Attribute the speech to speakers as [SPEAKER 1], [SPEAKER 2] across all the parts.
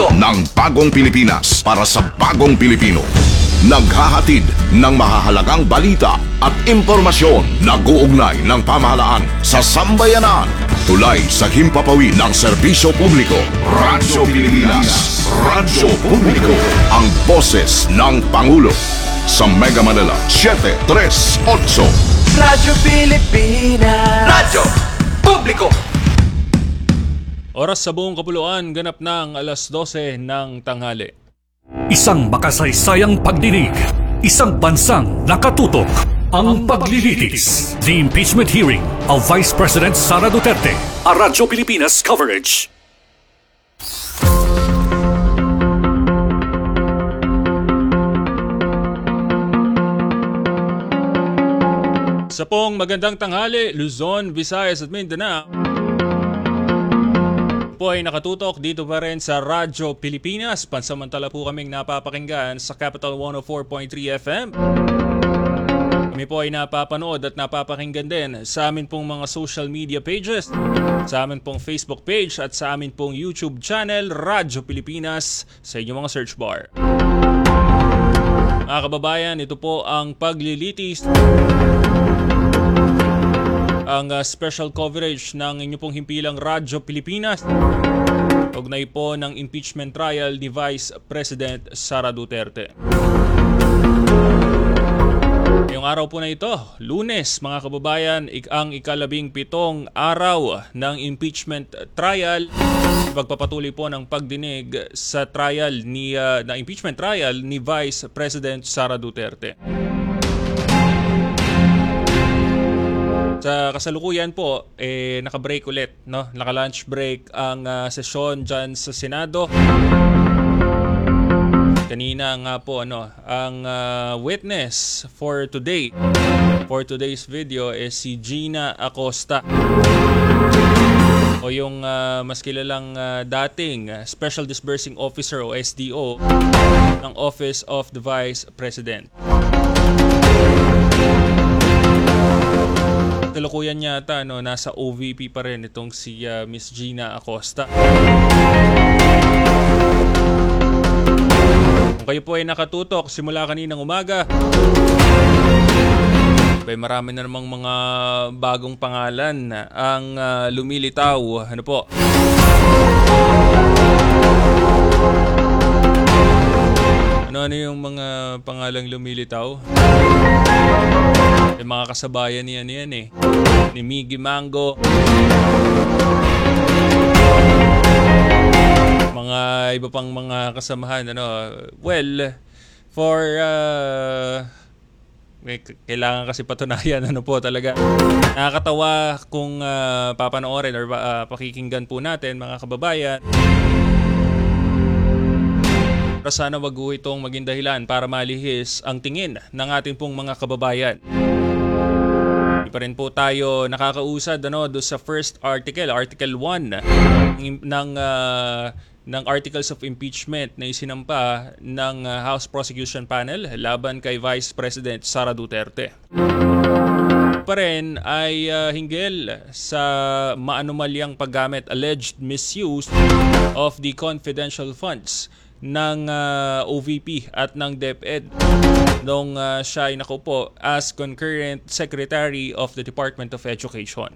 [SPEAKER 1] publiko ng bagong Pilipinas para sa bagong Pilipino. Naghahatid ng mahahalagang balita at impormasyon na guugnay ng pamahalaan sa sambayanan. Tulay sa himpapawid ng serbisyo publiko. Radyo Pilipinas. Radyo Publiko. Ang boses ng Pangulo. Sa Mega Manila, 738.
[SPEAKER 2] Radyo Pilipinas. Radyo Publiko.
[SPEAKER 3] Oras sa buong kapuluan, ganap ng alas 12 ng tanghali.
[SPEAKER 4] Isang makasaysayang pagdinig, isang bansang nakatutok. Ang paglilitis. The impeachment hearing of Vice President Sara Duterte. A Radyo Pilipinas coverage.
[SPEAKER 3] Sa pong magandang tanghali, Luzon, Visayas at Mindanao po ay nakatutok dito pa rin sa Radyo Pilipinas. Pansamantala po kaming napapakinggan sa Capital 104.3 FM. Kami po ay napapanood at napapakinggan din sa amin pong mga social media pages, sa amin pong Facebook page at sa amin pong YouTube channel, Radyo Pilipinas, sa inyong mga search bar. Mga kababayan, ito po ang paglilitis, ang special coverage ng inyong pong himpilang Radyo Pilipinas ugnay po ng impeachment trial ni Vice President Sara Duterte. Ngayong araw po na ito, Lunes, mga kababayan, ang ika-17 araw ng impeachment trial. Pagpapatuloy po ng pagdinig sa trial na impeachment trial ni Vice President Sara Duterte. Sa kasalukuyan po, naka-break ulit, no? Naka-lunch break ang sesyon dyan sa Senado. Kanina nga po ang witness for today's video is si Gina Acosta. O yung mas kilalang dating Special Disbursing Officer o SDO ng Office of the Vice President. Kalukuyan yata nasa OVP pa rin itong si Miss Gina Acosta. Kung kayo po ay nakatutok simula kaninang umaga, marami na namang mga bagong pangalan ang lumilitaw. Ano po? Ano yung mga pangalang lumilitaw? Yung mga kasabayan niyan ni Miggy Mango, mga iba pang mga kasamahan. Kailangan kasi patunayan po talaga. Nakakatawa kung papanoorin or pakikinggan po natin, mga kababayan. Pero sana wag itong maging dahilan para malihis ang tingin ng ating pong mga kababayan. Hindi pa rin po tayo nakakausad doon sa first article 1 ng Articles of Impeachment na isinampa ng House Prosecution Panel laban kay Vice President Sara Duterte. Pa rin ay hinggil sa maanumalyang paggamit, alleged misuse of the confidential funds ng OVP at ng DepEd nung siya ay nakaupo as concurrent Secretary of the Department of Education.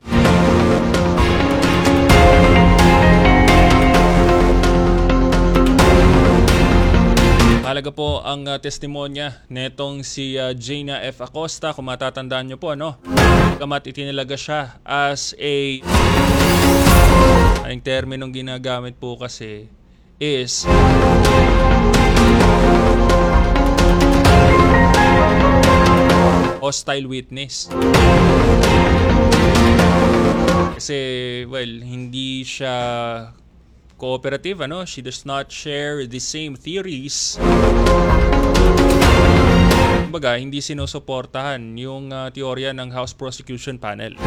[SPEAKER 3] Mahalaga po ang testimonya netong si Gina F. Acosta. Kung matatandaan nyo po, kamat itinilaga siya as ang terminong ginagamit po kasi is hostile witness. Kasi, hindi siya cooperative, She does not share the same theories. Kumbaga, hindi sinusuportahan yung teorya ng House Prosecution Panel.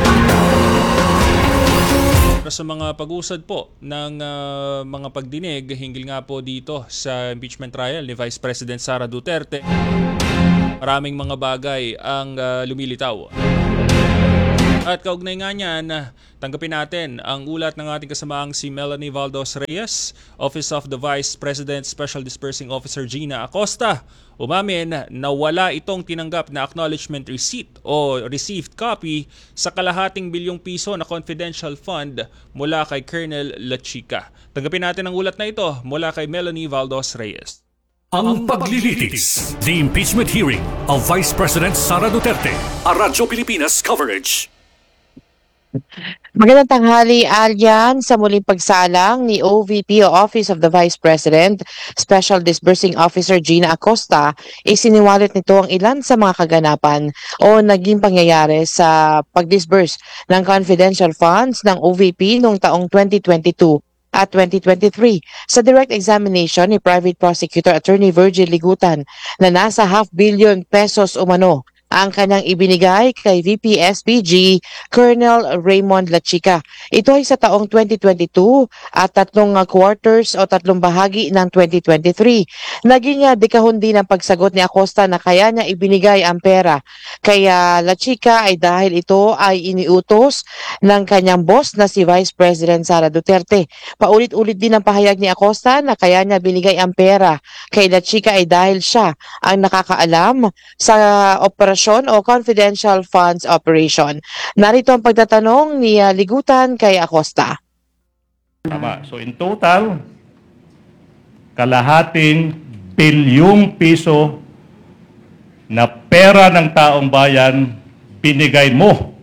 [SPEAKER 3] Para sa mga pag-usad po ng mga pagdinig, hinggil nga po dito sa impeachment trial ni Vice President Sara Duterte, maraming mga bagay ang lumilitaw. At kaugnay nga niyan, tanggapin natin ang ulat ng ating kasamaang si Melanie Valdos Reyes, Office of the Vice President Special Disbursing Officer Gina Acosta. Umamin na wala itong tinanggap na acknowledgement receipt o received copy sa kalahating bilyong piso na confidential fund mula kay Colonel Lachica. Tanggapin natin ang ulat na ito mula kay Melanie Valdos Reyes.
[SPEAKER 4] Ang paglilitis, the impeachment hearing of Vice President Sara Duterte, a Radyo Pilipinas coverage.
[SPEAKER 5] Magandang tanghali, Alyan, sa muling pagsalang ni OVP o Office of the Vice President, Special Disbursing Officer Gina Acosta, isiniwalat nito ang ilan sa mga kaganapan o naging pangyayari sa pag-disburse ng confidential funds ng OVP noong taong 2022 at 2023 sa direct examination ni Private Prosecutor Attorney Virgil Ligutan na nasa half billion pesos umano ang kanyang ibinigay kay VP SPG Colonel Raymond Lachica. Ito ay sa taong 2022 at tatlong quarters o tatlong bahagi ng 2023. Naging dekahon din ang pagsagot ni Acosta na kaya niya ibinigay ang pera kaya Lachica ay dahil ito ay iniutos ng kanyang boss na si Vice President Sara Duterte. Paulit-ulit din ang pahayag ni Acosta na kaya niya binigay ang pera kay Lachica ay dahil siya ang nakakaalam sa operasyon o confidential funds operation. Narito ang pagtatanong ni Ligutan kay Acosta.
[SPEAKER 6] Tama. So in total, kalahating bilyong piso na pera ng taong bayan binigay mo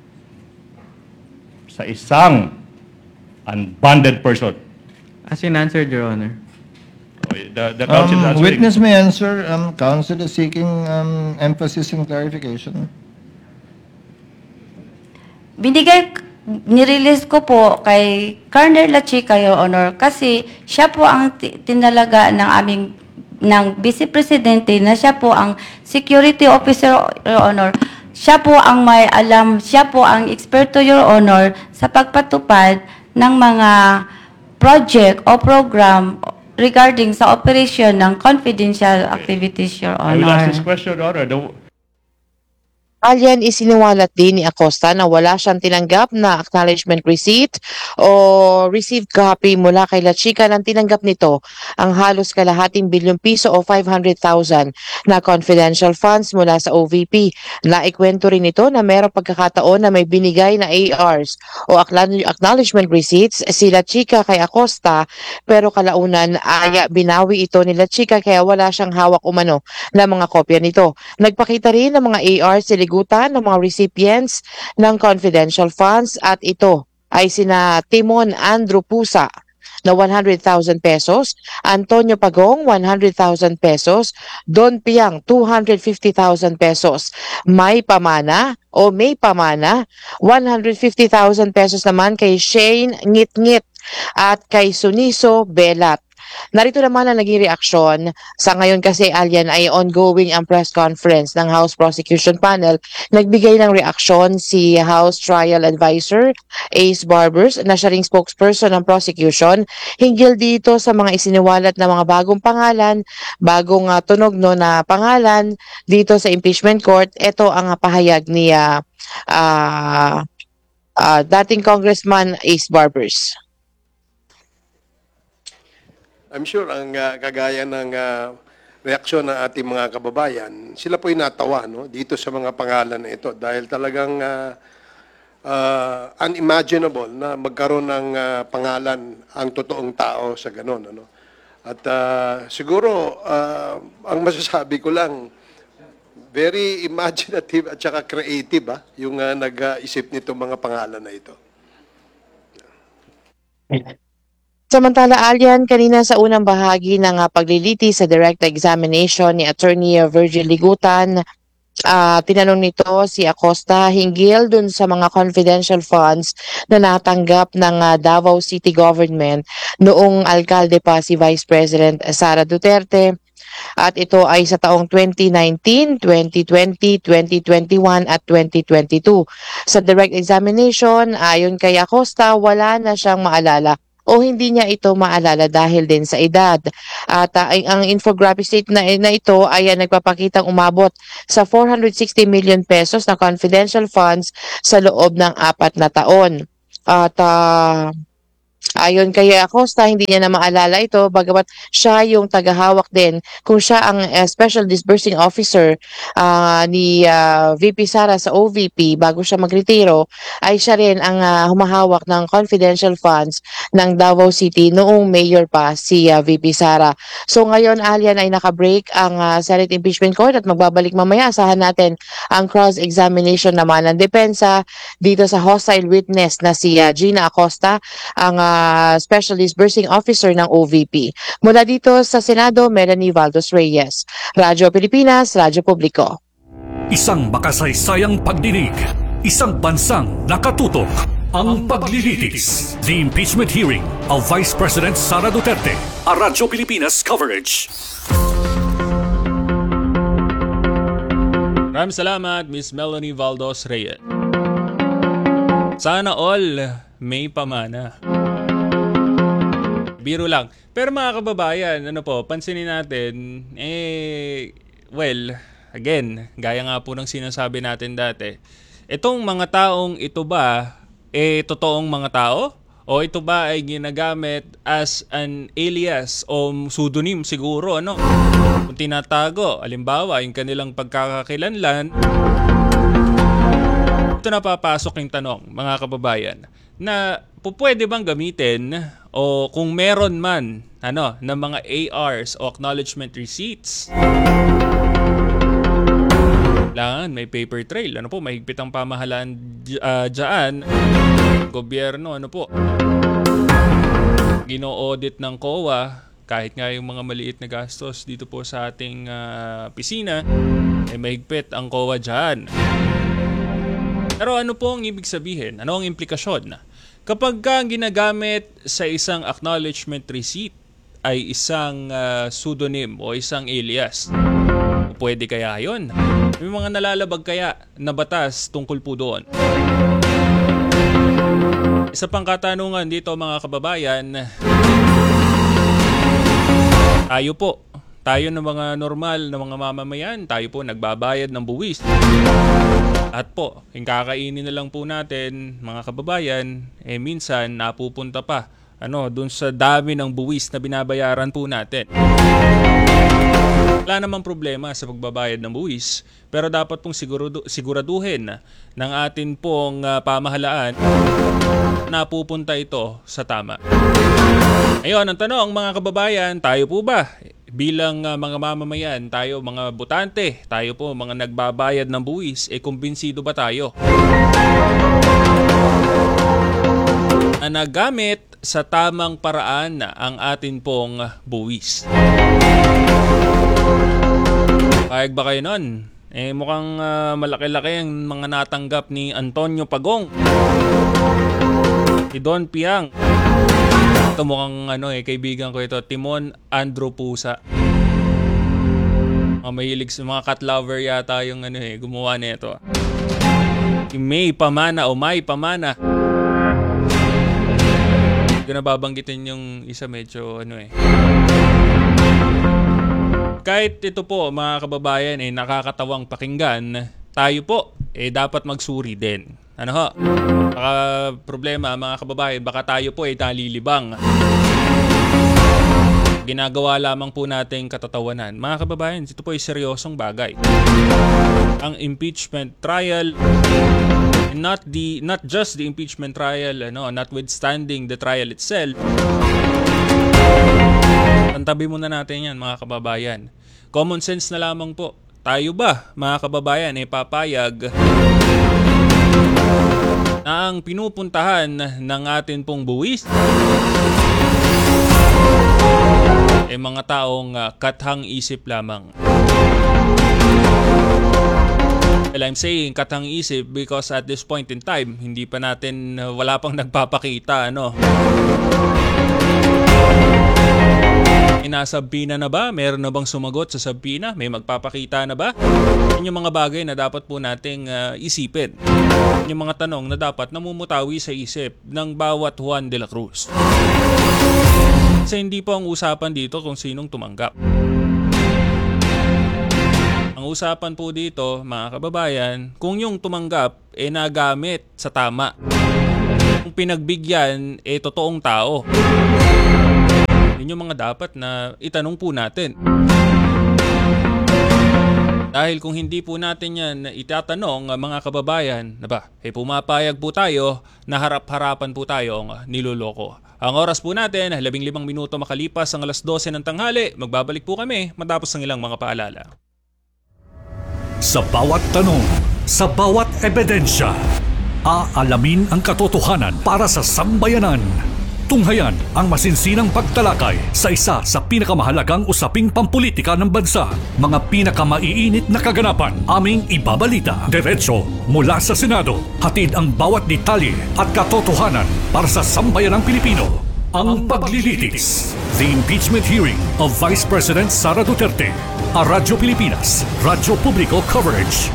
[SPEAKER 6] sa isang unbonded person.
[SPEAKER 7] As in answered, Your Honor.
[SPEAKER 6] The counsel is answering.
[SPEAKER 8] Witness may answer. Counsel is seeking emphasis and clarification.
[SPEAKER 9] Nirelease ko po kay Colonel Lachica, Your Honor, kasi siya po ang tinalaga ng Vice Presidente na siya po ang security officer, Your Honor. Siya po ang may alam, siya po ang eksperto, Your Honor, sa pagpatupad ng mga project o program regarding sa operation ng confidential activities, Your
[SPEAKER 6] I will ask
[SPEAKER 9] Honor.
[SPEAKER 6] this question, Your Honor.
[SPEAKER 5] Alyan, isiniwalat din ni Acosta na wala siyang tinanggap na acknowledgement receipt o received copy mula kay Lachica nang tinanggap nito ang halos kalahating bilyong piso o 500,000 na confidential funds mula sa OVP. Naikwento rin ito na mayroong pagkakataon na may binigay na ARs o acknowledgement receipts si Lachica kay Acosta pero kalaunan ay binawi ito ni Lachica kaya wala siyang hawak umano na mga kopya nito. Nagpakita rin ng mga ARs si Ligutan ng mga recipients ng confidential funds at ito ay sina Timon Andrew Pusa na 100,000 pesos, Antonio Pagong 100,000 pesos, Don Piang 250,000 pesos, May Pamana 150,000 pesos naman kay Shane Ngit-Ngit at kay Suniso Belat. Narito naman ang naging reaksyon. Sa ngayon kasi, Alyan, ay ongoing ang press conference ng House Prosecution Panel. Nagbigay ng reaksyon si House Trial Advisor Ace Barbers na siya ring spokesperson ng prosecution hinggil dito sa mga isiniwalat na mga bagong pangalan, bagong tunog na pangalan dito sa impeachment court. Ito ang pahayag ni dating Congressman Ace Barbers.
[SPEAKER 10] I'm sure ang kagaya ng reaksyon ng ating mga kababayan, sila po'y natawa dito sa mga pangalan na ito dahil talagang unimaginable na magkaroon ng pangalan ang totoong tao sa ganun. At siguro, ang masasabi ko lang, very imaginative at saka creative yung nag-isip nitong mga pangalan na ito.
[SPEAKER 5] Samantala, Alyan, kanina sa unang bahagi ng pagliliti sa direct examination ni Attorney Virgil Ligutan, tinanong nito si Acosta hinggil dun sa mga confidential funds na natanggap ng Davao City Government noong alkalde pa si Vice President Sara Duterte. At ito ay sa taong 2019, 2020, 2021 at 2022. Sa direct examination, ayon kay Acosta, wala na siyang maalala o hindi niya ito maalala dahil din sa edad. At ang infographic state na ito ay nagpapakitang umabot sa 460 million pesos na confidential funds sa loob ng 4 na taon. At ayon kay Acosta, hindi niya na maalala ito bagamat siya yung tagahawak din kung siya ang Special Disbursing Officer ni VP Sara sa OVP bago siya magretiro, ay siya rin ang humahawak ng confidential funds ng Davao City noong mayor pa si VP Sara. So ngayon, Alian, ay nakabreak ang Senate Impeachment Court at magbabalik mamaya. Asahan natin ang cross-examination naman ng depensa dito sa hostile witness na si Gina Acosta, ang Special Disbursing Officer ng OVP. Mula dito sa Senado, Melanie Valdos Reyes. Radyo Pilipinas, Radyo Publiko.
[SPEAKER 4] Isang makasaysayang pagdinig, isang bansang nakatutok. Ang paglilitis. The impeachment hearing of Vice President Sara Duterte. A Radyo Pilipinas coverage.
[SPEAKER 3] Maraming salamat, Miss Melanie Valdos Reyes. Sana all may pamana. Biro lang. Pero mga kababayan, pansinin natin, again, gaya nga po ng sinasabi natin dati, itong mga taong ito ba, totoong mga tao? O ito ba ay ginagamit as an alias o pseudonym siguro, Kung tinatago, alimbawa, yung kanilang pagkakakilanlan, ito na papasok yung tanong, mga kababayan, na pwede bang gamitin o kung meron man ng mga ARs o acknowledgement receipts. Kailangan may paper trail. Mahigpit ang pamahalaan dyan. Gobyerno, gino-audit ng COA, kahit nga yung mga maliit na gastos dito po sa ating pisina, mahigpit ang COA dyan. Pero ano po ang ibig sabihin? Ano ang implikasyon? Kapag ang ginagamit sa isang acknowledgement receipt ay isang pseudonym o isang alias, pwede kaya yun? May mga nalalabag kaya na batas tungkol po doon? Isa pang katanungan dito, mga kababayan, tayo ng mga normal na mga mamamayan, tayo po nagbabayad ng buwis. At po, yung kakainin na lang po natin, mga kababayan, minsan napupunta pa dun sa dami ng buwis na binabayaran po natin. Wala namang problema sa pagbabayad ng buwis, pero dapat pong siguraduhin ng atin pong pamahalaan na pupunta ito sa tama. Ayun, ang tanong, mga kababayan, tayo po ba bilang mga mamamayan, tayo mga botante, tayo po mga nagbabayad ng buwis, kumbinsido ba tayo na nagamit sa tamang paraan ang atin pong buwis? Payag ba kayo nun? Mukhang malaki-laki ang mga natanggap ni Antonio Pagong, ni Don Piang. Ito mukhang kaibigan ko ito, Timon Andrew Pusa. Mahilig sa mga cat lover yata yung gumawa nito. May Pamana o May Pamana. Hindi ko na babanggitin yung isa, medyo Kahit ito po, mga kababayan, nakakatawang pakinggan, tayo po dapat magsuri din. Baka problema, mga kababayan, baka tayo po nalilibang. Ginagawa lamang po nating katatawanan. Mga kababayan, ito po ay seryosong bagay. Ang impeachment trial, not just the impeachment trial, notwithstanding the trial itself. Tantabi muna natin yan, mga kababayan. Common sense na lamang po. Tayo ba, mga kababayan, papayag na ang pinupuntahan ng atin pong buwis mga taong kathang isip lamang? Well, I'm saying kathang isip because at this point in time, hindi pa natin, wala pang nagpapakita, in May nasabpina na ba? Meron na bang sumagot sa sabpina? May magpapakita na ba? Yan yung mga bagay na dapat po nating isipin. Yan yung mga tanong na dapat namumutawi sa isip ng bawat Juan de la Cruz. Kasi hindi po ang usapan dito kung sinong tumanggap. Ang usapan po dito, mga kababayan, kung yung tumanggap nagamit sa tama. Kung pinagbigyan totoong tao. Yun yung mga dapat na itanong po natin. Dahil kung hindi po natin yan itatanong, mga kababayan, pumapayag po tayo na harap-harapan po tayong niloloko. Ang oras po natin, 15 minuto makalipas ang alas 12 ng tanghali. Magbabalik po kami matapos ng ilang mga paalala.
[SPEAKER 4] Sa bawat tanong, sa bawat ebidensya, aalamin ang katotohanan para sa sambayanan. Tunghayan ang masinsinang pagtalakay sa isa sa pinakamahalagang usaping pampulitika ng bansa. Mga pinakamaiinit na kaganapan aming ibabalita diretso mula sa Senado. Hatid ang bawat detalye at katotohanan para sa sambayanang Pilipino. Ang paglilitis. The impeachment hearing of Vice President Sara Duterte. A Radyo Pilipinas, Radyo Publiko Coverage.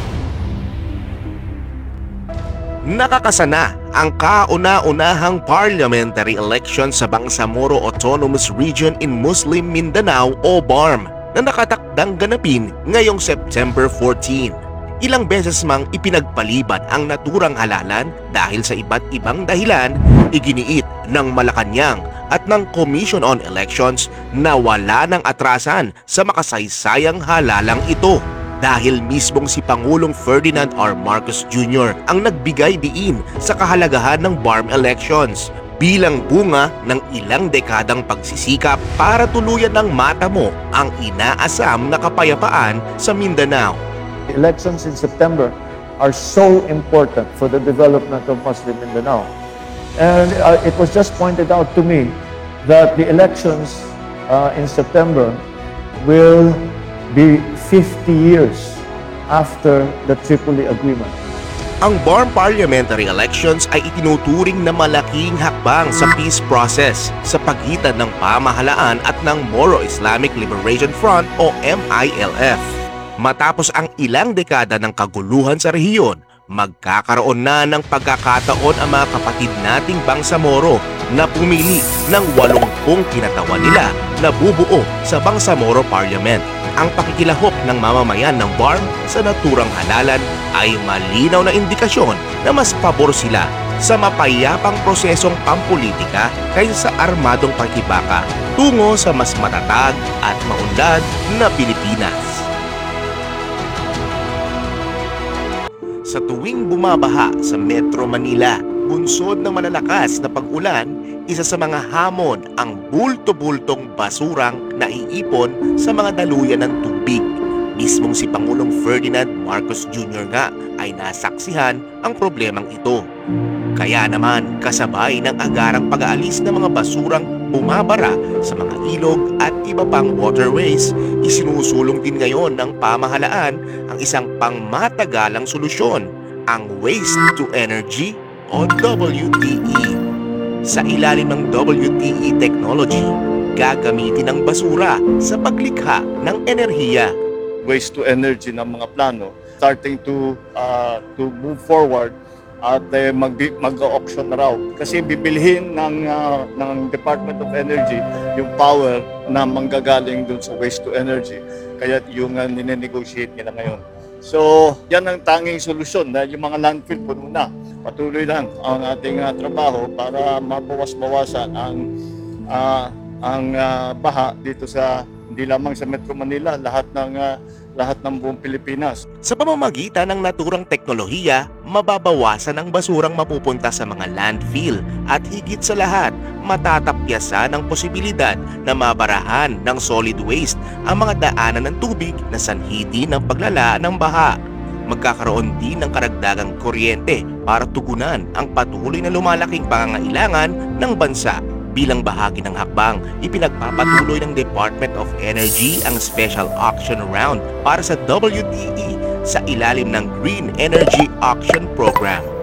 [SPEAKER 11] Nakakasana ang kauna-unahang parliamentary election sa Bangsamoro Autonomous Region in Muslim Mindanao o BARM na nakatakdang ganapin ngayong September 14. Ilang beses mang ipinagpaliban ang naturang halalan dahil sa iba't ibang dahilan, iginiit ng Malacanang at ng Commission on Elections na wala ng atrasan sa makasaysayang halalang ito. Dahil mismong si Pangulong Ferdinand R. Marcos Jr. ang nagbigay diin sa kahalagahan ng BARM elections bilang bunga ng ilang dekadang pagsisikap para tuluyan ng matamo ang inaasam na kapayapaan sa Mindanao.
[SPEAKER 8] The elections in September are so important for the development of Muslim Mindanao. And it was just pointed out to me that the elections in September will be 50 years after the Tripoli Agreement.
[SPEAKER 11] Ang BARM parliamentary elections ay itinuturing na malaking hakbang sa peace process sa pagitan ng pamahalaan at ng Moro Islamic Liberation Front o MILF. Matapos ang ilang dekada ng kaguluhan sa rehiyon, magkakaroon na ng pagkakataon ang mga kapatid nating Bangsamoro na pumili ng 80 kinatawan nila na bubuo sa Bangsamoro Parliament. Ang pakikilahok ng mamamayan ng BARM sa naturang halalan ay malinaw na indikasyon na mas pabor sila sa mapayapang prosesong pampolitika kaysa sa armadong pakibaka tungo sa mas matatag at maunlad na Pilipinas. Sa tuwing bumabaha sa Metro Manila, bunsod ng malalakas na pag-ulan, isa sa mga hamon ang bulto-bultong basurang naiipon sa mga daluyan ng tubig. Mismong si Pangulong Ferdinand Marcos Jr. nga ay nasaksihan ang problemang ito. Kaya naman kasabay ng agarang pag-aalis ng mga basurang bumabara sa mga ilog at iba pang waterways, isinusulong din ngayon ng pamahalaan ang isang pangmatagalang solusyon, ang Waste to Energy o WTE. Sa ilalim ng WTE technology, gagamitin ang basura sa paglikha ng enerhiya.
[SPEAKER 12] Waste to energy ng mga plano starting to move forward at mag-auction na raw. Kasi bibilhin ng Department of Energy yung power na manggagaling dun sa waste to energy. Kaya yung ninenegotiate nila ngayon. So, yan ang tanging solusyon dahil yung mga landfill puno na. Patuloy lang ang ating trabaho para mabawas-bawasan ang baha dito sa hindi lamang sa Metro Manila, lahat ng buong Pilipinas.
[SPEAKER 11] Sa pamamagitan ng naturang teknolohiya, mababawasan ang basurang mapupunta sa mga landfill at higit sa lahat, matatapyasan ang posibilidad na mabarahan ng solid waste ang mga daanan ng tubig na sanhi ng paglala ng baha. Magkakaroon din ng karagdagang kuryente para tugunan ang patuloy na lumalaking pangangailangan ng bansa. Bilang bahagi ng hakbang, ipinagpapatuloy ng Department of Energy ang special auction round para sa WTE sa ilalim ng Green Energy Auction Program.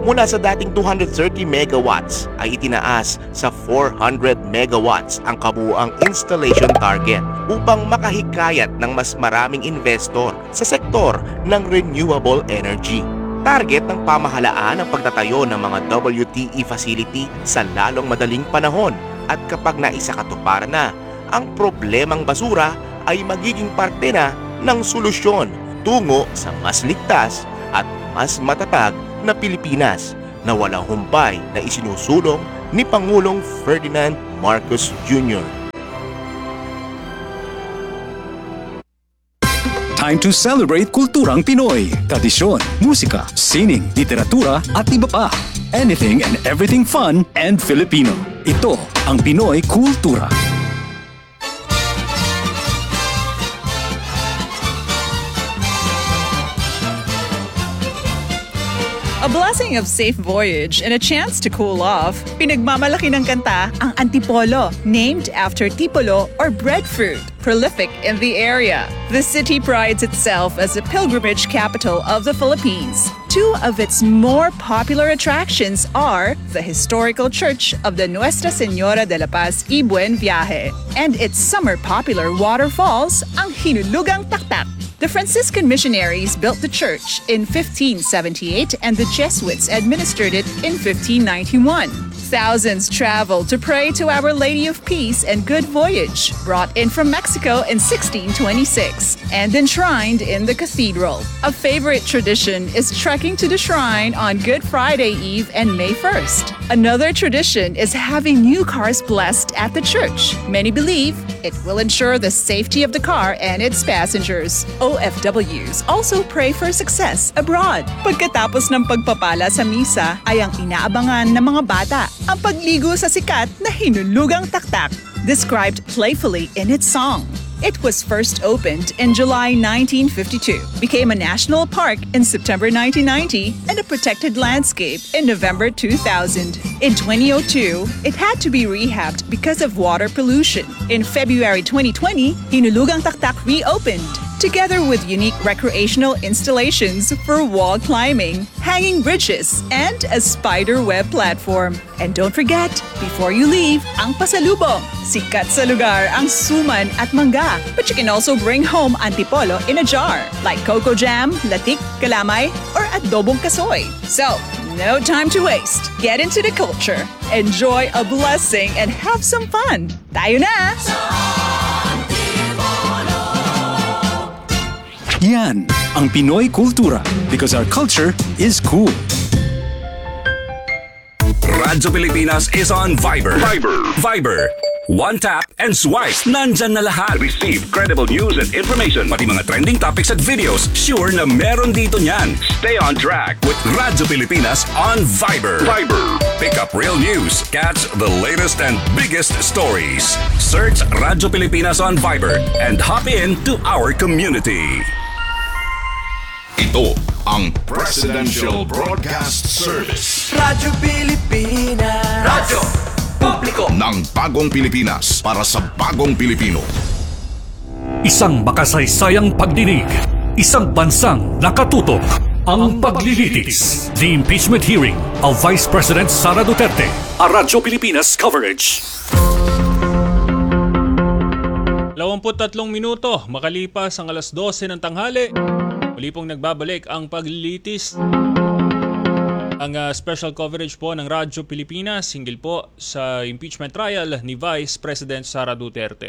[SPEAKER 11] mula sa dating 230 megawatts ay itinaas sa 400 megawatts ang kabuuang installation target upang makahikayat ng mas maraming investor sa sektor ng renewable energy. Target ng pamahalaan ang pagtatayo ng mga WTE facility sa lalong madaling panahon at kapag naisakatuparan na, ang problemang basura ay magiging parte na ng solusyon tungo sa mas ligtas at mas matatag na Pilipinas na walang humpay na isinusulong ni Pangulong Ferdinand Marcos Jr.
[SPEAKER 4] Time to celebrate kulturang Pinoy. Tradisyon, musika, sining, literatura at iba pa. Anything and everything fun and Filipino. Ito ang Pinoy Kultura.
[SPEAKER 13] A blessing of safe voyage and a chance to cool off. Pinagmamalaki ng kanta ang Antipolo, named after tipolo or breadfruit, prolific in the area. The city prides itself as a pilgrimage capital of the Philippines. Two of its more popular attractions are the historical church of the Nuestra Señora de la Paz y Buen Viaje and its summer popular waterfalls, ang Hinulugang Taktak. The Franciscan missionaries built the church in 1578 and the Jesuits administered it in 1591. Thousands traveled to pray to Our Lady of Peace and Good Voyage, brought in from Mexico in 1626 and enshrined in the cathedral. A favorite tradition is trekking to the shrine on Good Friday Eve and May 1st. Another tradition is having new cars blessed at the church. Many believe it will ensure the safety of the car and its passengers. OFWs also pray for success abroad. Pagkatapos ng pagpapala sa misa ay ang inaabangan ng mga bata ang pagligo sa sikat na Hinulugang Taktak, described playfully in its song. It was first opened in July 1952, became a national park in September 1990, and a protected landscape in November 2000. In 2002, it had to be rehabbed because of water pollution. In February 2020, Hinulugang Taktak reopened, together with unique recreational installations for wall climbing, hanging bridges, and a spider web platform. And don't forget, before you leave, ang pasalubong. Sikat sa lugar ang suman at mangga. But you can also bring home antipolo in a jar, like cocoa jam, latik, kalamay, or adobong kasoy. So, no time to waste. Get into the culture, enjoy a blessing, and have some fun. Tayo na!
[SPEAKER 4] Yan ang Pinoy Kultura because our culture is cool.
[SPEAKER 14] Radyo Pilipinas is on Viber. Viber. One tap and swipe. Nandyan na lahat. Receive credible news and information. Pati mga trending topics at videos. Sure na meron dito niyan. Stay on track with Radyo Pilipinas on Viber. Pick up real news. Catch the latest and biggest stories. Search Radyo Pilipinas on Viber and hop in to our community.
[SPEAKER 1] Ito ang Presidential Broadcast Service.
[SPEAKER 2] Radyo Pilipinas. Radyo Publiko
[SPEAKER 1] ng bagong Pilipinas para sa bagong Pilipino.
[SPEAKER 4] Isang makasaysayang pagdinig, isang bansang nakatutok. Ang paglilitis. The impeachment hearing of Vice President Sara Duterte. A Radyo Pilipinas coverage.
[SPEAKER 3] 23 minuto makalipas ang alas 12 ng tanghali. Muli pong nagbabalik ang paglilitis. Ang special coverage po ng Radyo Pilipinas hinggil po sa impeachment trial ni Vice President Sara Duterte.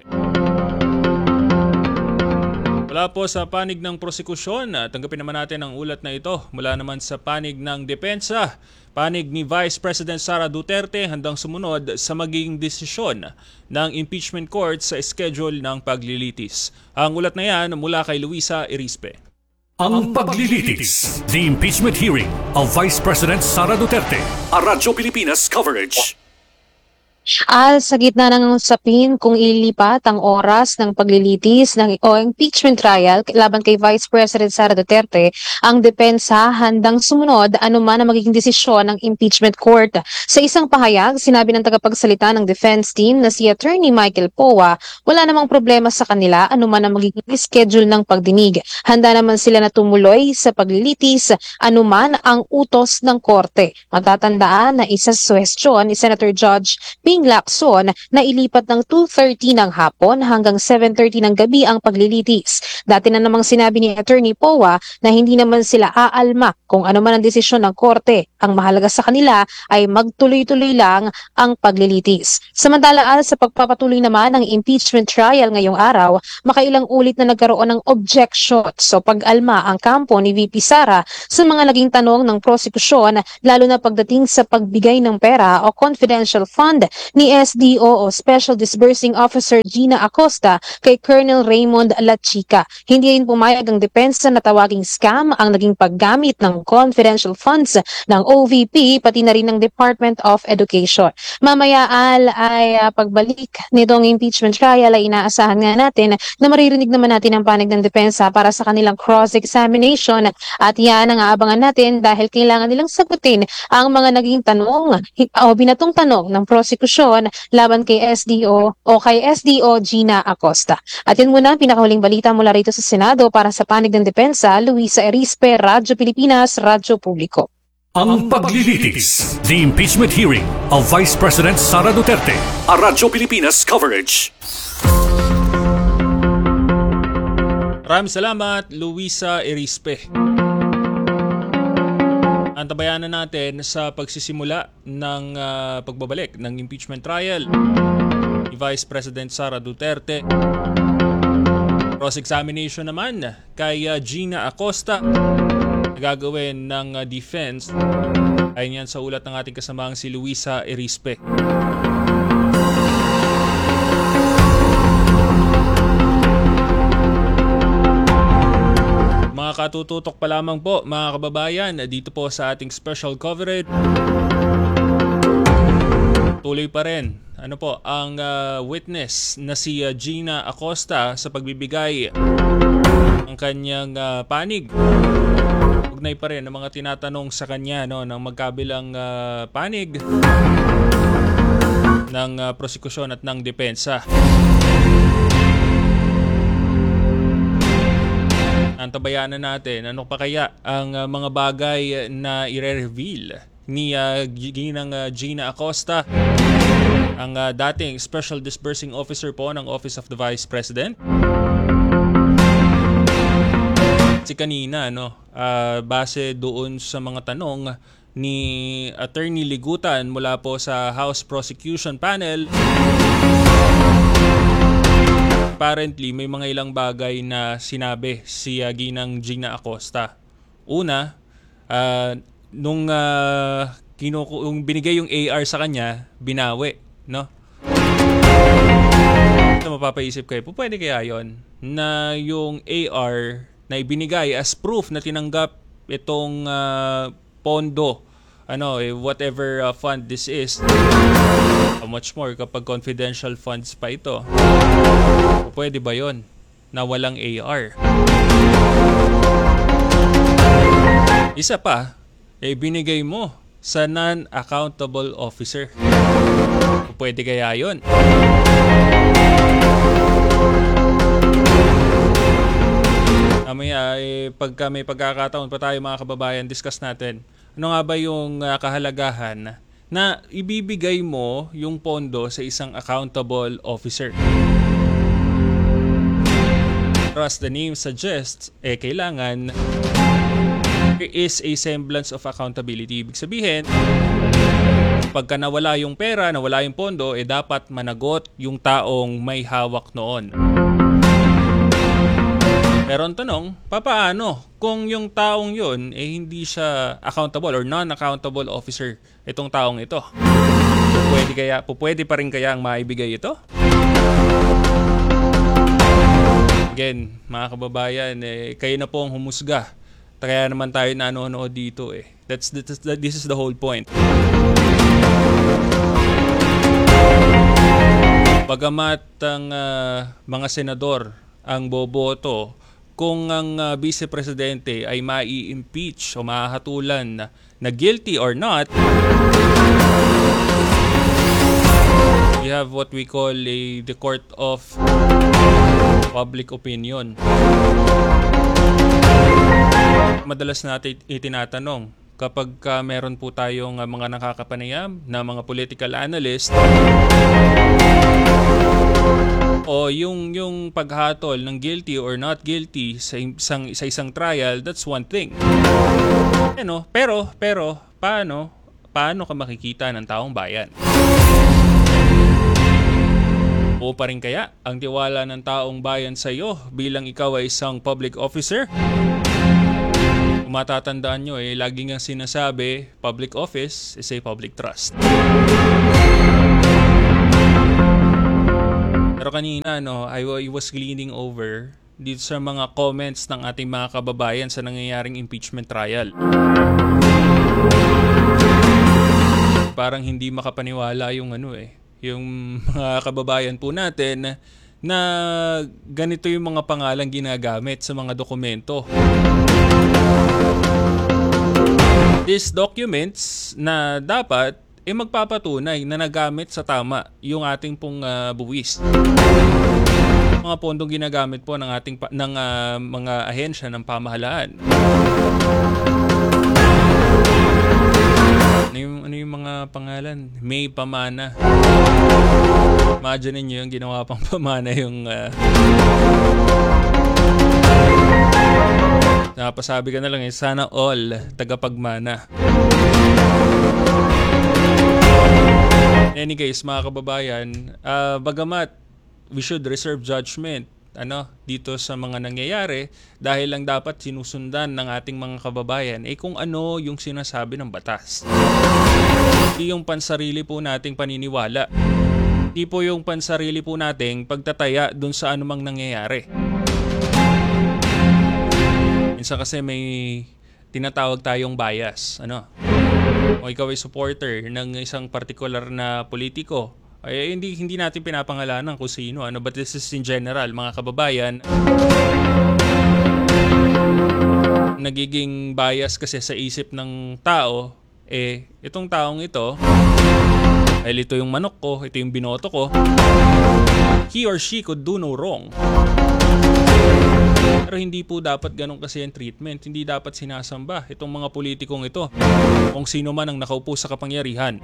[SPEAKER 3] Mula po sa panig ng prosekusyon, tanggapin naman natin ang ulat na ito mula naman sa panig ng depensa. Panig ni Vice President Sara Duterte handang sumunod sa magiging desisyon ng impeachment court sa schedule ng paglilitis. Ang ulat na yan mula kay Luisa Erispe.
[SPEAKER 4] Ang paglilitis. The impeachment hearing of Vice President Sara Duterte. A Radyo Pilipinas coverage.
[SPEAKER 5] Sa gitna ng usapin kung ilipat ang oras ng paglilitis o impeachment trial laban kay Vice President Sara Duterte, ang depensa handang sumunod anuman ang magiging desisyon ng impeachment court. Sa isang pahayag, sinabi ng tagapagsalita ng defense team na si Attorney Michael Poa, wala namang problema sa kanila anuman ang magiging schedule ng pagdinig. Handa naman sila na tumuloy sa paglilitis anuman ang utos ng korte. Matatandaan na isa sa suhestyon ni Senator Judge Ping Lacson na ilipat ng 2:30 ng hapon hanggang 7:30 ng gabi ang paglilitis. Dati na namang sinabi ni Attorney Poa na hindi naman sila aalma kung ano man ang desisyon ng korte. Ang mahalaga sa kanila ay magtuloy-tuloy lang ang paglilitis. Samantala sa pagpapatuloy naman ng impeachment trial ngayong araw, makailang ulit na nagkaroon ng objection. So pag-alma ang kampo ni VP Sara sa mga naging tanong ng prosekusyon, lalo na pagdating sa pagbigay ng pera o confidential fund ni SDO o Special Disbursing Officer Gina Acosta kay Colonel Raymond Lachica. Hindi rin pumayag ang depensa na tawaging scam ang naging paggamit ng confidential funds ng OVP pati na rin ng Department of Education. Mamaya ay pagbalik nitong impeachment trial ay inaasahan nga natin na maririnig naman natin ang panig ng depensa para sa kanilang cross-examination at yan ang aabangan natin dahil kailangan nilang sagutin ang mga naging tanong o binatong tanong ng prosekusyon laban kay SDO o kay SDO Gina Acosta. At yun muna ang pinakahuling balita mula rito sa Senado para sa panig ng depensa, Luisa Erispe, Radyo Pilipinas, Radyo Publiko.
[SPEAKER 4] Ang paglilitis, the impeachment hearing of Vice President Sara Duterte, a Radyo Pilipinas coverage.
[SPEAKER 3] Maraming salamat, Luisa Erispe. Antabayan na natin sa pagsisimula ng pagbabalik ng impeachment trial ni Vice President Sara Duterte. Cross-examination naman kay Gina Acosta na gagawin ng defense. Ayon yan sa ulat ng ating kasamaang si Luisa Erispe. Mga katututok pa lamang po mga kababayan dito po sa ating special coverage. Tuloy pa rin ang witness na si Gina Acosta sa pagbibigay ng kanyang panig. Ugnay pa rin ang mga tinatanong sa kanya ng magkabilang panig ng prosekusyon at ng depensa. Antabayanan natin ano pa kaya ang mga bagay na i-reveal ni Gina Acosta, ang dating Special Disbursing Officer po ng Office of the Vice President. Si kanina base doon sa mga tanong ni Attorney Ligutan mula po sa House Prosecution Panel, apparently may mga ilang bagay na sinabi si Gina Acosta. Una, nung binigay yung AR sa kanya, binawi, no? So mapapaisip kayo, pwede kaya yon na yung AR na ibinigay as proof na tinanggap itong pondo, whatever fund this is, how much more kapag confidential funds pa ito. Pwede ba yon na walang AR? Isa pa, binigay mo sa non-accountable officer. Pwede kaya yon? Mamaya, pagka may pagkakataon pa tayo mga kababayan, discuss natin. Ano nga ba yung kahalagahan na ibibigay mo yung pondo sa isang accountable officer? As the name suggests, kailangan there is a semblance of accountability. Ibig sabihin, pagka nawala yung pera, nawala yung pondo, dapat managot yung taong may hawak noon. Pero ang tanong, papaano kung yung taong yun hindi siya accountable or non-accountable officer itong taong ito? Pwede pa rin kaya ang maibigay ito? Again, mga kababayan, kayo na po ang humusga. Kaya naman tayo nanonood dito This is the whole point. Bagamat ang mga senador ang boboto kung ang Vice Presidente ay mai-impeach o mahahatulan na guilty or not, we have what we call the court of public opinion. Madalas natin itinatanong kapag meron po tayong mga nakakapanayam na mga political analyst o yung paghatol ng guilty or not guilty sa isang trial, that's one thing. Pero paano ka makikita ng taong bayan? O pa rin kaya ang tiwala ng taong bayan sa iyo bilang ikaw ay isang public officer? Kung matatandaan nyo, lagi nga sinasabi, public office is a public trust. Pero kanina, I was gleaning over dito sa mga comments ng ating mga kababayan sa nangyayaring impeachment trial. Parang hindi makapaniwala yung yung mga kababayan po natin na ganito yung mga pangalang ginagamit sa mga dokumento. These documents na dapat magpapatunay na nagamit sa tama yung ating pong buwis. Mga pondong ginagamit po ng ating mga ahensya ng pamahalaan. Ano yung mga pangalan? May Pamana. Imagine niyo yung ginawa pang pamana yung napasabi ka na lang sana all tagapagmana. In any case, mga kababayan, bagamat we should reserve judgment dito sa mga nangyayari dahil lang dapat sinusundan ng ating mga kababayan kung ano yung sinasabi ng batas. Hindi yung pansarili po nating paniniwala. Hindi po yung pansarili po nating pagtataya dun sa anumang nangyayari. Minsan kasi may tinatawag tayong bias. O ikaw ay supporter ng isang particular na politiko, hindi natin pinapangalanan kung sino, but this is in general, mga kababayan. Nagiging bias kasi sa isip ng tao, itong taong ito, ito yung manok ko, ito yung binoto ko, he or she could do no wrong. Pero hindi po dapat ganun kasi ang treatment. Hindi dapat sinasamba itong mga politikong ito kung sino man ang nakaupo sa kapangyarihan.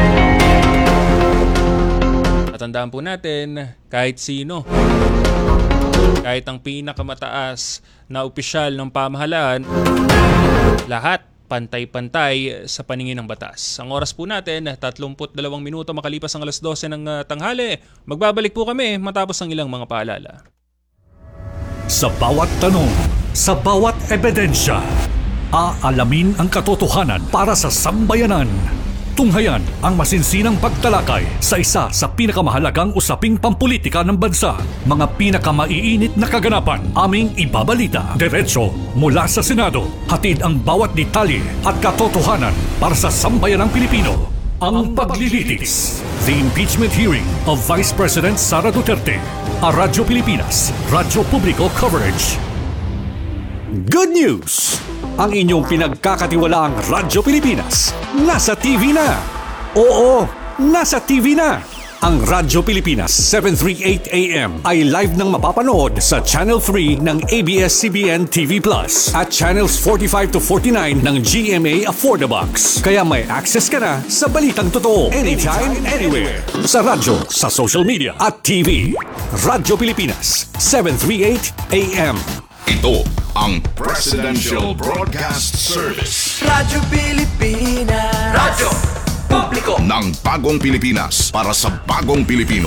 [SPEAKER 3] Tatandaan po natin, kahit sino, kahit ang pinakamataas na opisyal ng pamahalaan, lahat pantay-pantay sa paningin ng batas. Ang oras po natin, 32 minuto makalipas ang 12:00 ng tanghali. Magbabalik po kami matapos ang ilang mga paalala.
[SPEAKER 4] Sa bawat tanong, sa bawat ebidensya, aalamin ang katotohanan para sa sambayanan. Tunghayan ang masinsinang pagtalakay sa isa sa pinakamahalagang usaping pampolitika ng bansa. Mga pinakamaiinit na kaganapan, aming ibabalita. Diretso mula sa Senado. Hatid ang bawat detalye at katotohanan para sa sambayanang Pilipino. Ang paglilitis. The impeachment hearing of Vice President Sara Duterte. A Radyo Pilipinas, Radyo Publiko Coverage. Good news! Ang inyong pinagkakatiwalaang Radyo Pilipinas nasa TV na. Oo, nasa TV na. Ang Radyo Pilipinas 738 AM ay live nang mapapanood sa Channel 3 ng ABS-CBN TV Plus at Channels 45 to 49 ng GMA Affordabox. Kaya may access ka na sa balitang totoo anytime, anywhere. Sa radyo, sa social media at TV. Radyo Pilipinas 738 AM.
[SPEAKER 1] Ito ang Presidential Broadcast Service.
[SPEAKER 2] Radyo Pilipinas. Radyo Publiko
[SPEAKER 1] ng bagong Pilipinas para sa bagong Pilipino.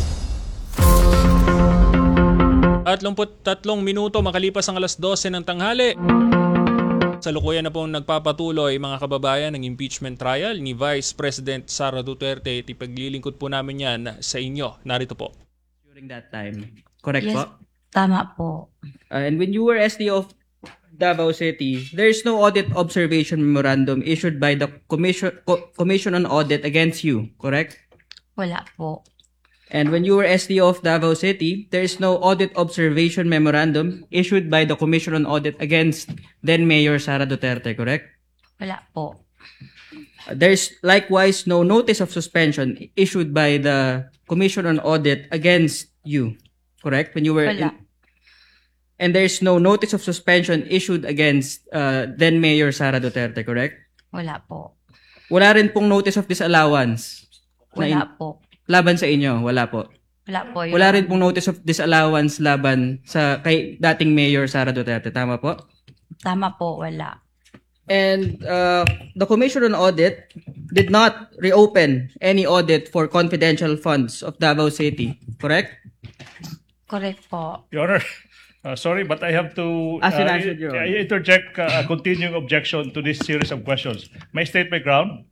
[SPEAKER 3] At 33 minuto makalipas ang 12:00 ng tanghali. Salukuyan na pong nagpapatuloy mga kababayan ng impeachment trial ni Vice President Sara Duterte. Ipaglilingkod po namin yan sa inyo. Narito po.
[SPEAKER 7] During that time, correct
[SPEAKER 9] Yes,
[SPEAKER 7] po?
[SPEAKER 9] tama po.
[SPEAKER 7] And when you were SDO of Davao City, there is no audit observation memorandum issued by the Commission on Audit against you, correct?
[SPEAKER 9] Wala po.
[SPEAKER 7] And when you were SDO of Davao City, there is no audit observation memorandum issued by the Commission on Audit against then Mayor Sara Duterte, correct?
[SPEAKER 9] Wala po.
[SPEAKER 7] There's likewise no notice of suspension issued by the Commission on Audit against you, correct? When you were
[SPEAKER 9] Wala.
[SPEAKER 7] and there's no notice of suspension issued against then Mayor Sara Duterte, correct?
[SPEAKER 9] Wala po.
[SPEAKER 7] Wala rin pong notice of disallowance.
[SPEAKER 9] Wala po.
[SPEAKER 7] Laban sa inyo, wala po.
[SPEAKER 9] Wala po.
[SPEAKER 7] Wala rin pong notice of disallowance laban sa kay dating Mayor Sara Duterte, tama po?
[SPEAKER 9] Tama po, wala.
[SPEAKER 7] And the Commission on Audit did not reopen any audit for confidential funds of Davao City, correct?
[SPEAKER 9] Correct po.
[SPEAKER 6] Your Honor, sorry, but I have to
[SPEAKER 7] As you answered, Your Honor.
[SPEAKER 6] interject a continuing objection to this series of questions. May I state my ground?